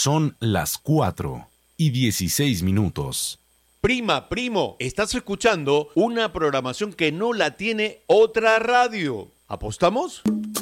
Son las 4:16. Prima, primo, estás escuchando una programación que no la tiene otra radio. ¿Apostamos?